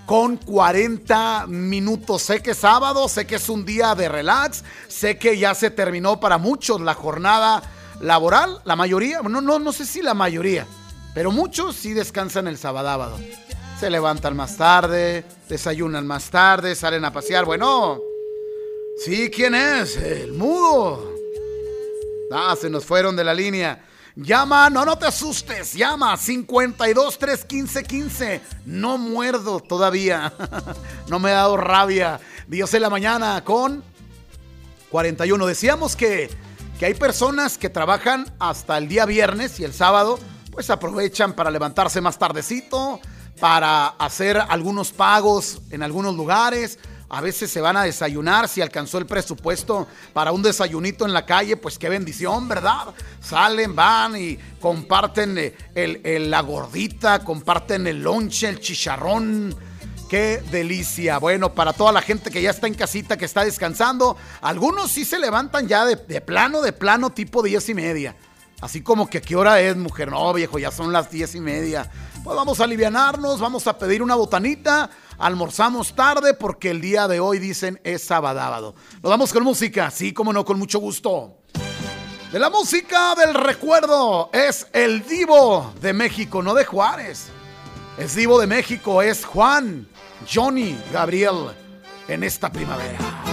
con 40 minutos. Sé que es sábado, sé que es un día de relax, sé que ya se terminó para muchos la jornada laboral, la mayoría, no sé si la mayoría, pero muchos sí descansan el sábado. Se levantan más tarde, desayunan más tarde, salen a pasear. Bueno, sí, ¿quién es? El mudo. Se nos fueron de la línea. Llama, no te asustes, llama 52-315-15. No muerdo todavía. No me ha dado rabia. Dios en la mañana con 41. Decíamos que hay personas que trabajan hasta el día viernes y el sábado pues aprovechan para levantarse más tardecito, para hacer algunos pagos en algunos lugares. A veces se van a desayunar, si alcanzó el presupuesto para un desayunito en la calle, pues qué bendición, ¿verdad? Salen, van y comparten la gordita, comparten el lonche, el chicharrón. ¡Qué delicia! Bueno, para toda la gente que ya está en casita, que está descansando, algunos sí se levantan ya de plano, tipo 10:30. Así como que, ¿qué hora es, mujer? No, viejo, ya son las 10:30. Pues vamos a alivianarnos, vamos a pedir una botanita. Almorzamos tarde porque el día de hoy, dicen, es sábado. Nos vamos con música, sí, como no, con mucho gusto. De la música del recuerdo es el Divo de México, no de Juárez. Es Divo de México, es Juan Johnny Gabriel en esta primavera.